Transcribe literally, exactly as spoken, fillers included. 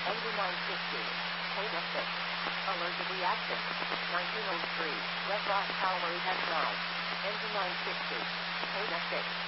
Engine nine sixty. Payda six. Allergic reaction. nineteen oh three. Red Rock Cavalry has died. Engine nine sixty. Payda six.